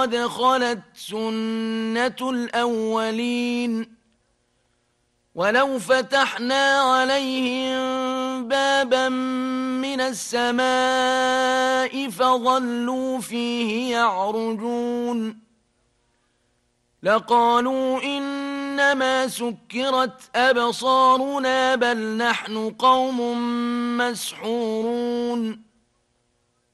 قد خلت سنة الأولين ولو فتحنا عليهم بابا من السماء فظلوا فيه يعرجون لقالوا إنما سكرت أبصارنا بل نحن قوم مسحورون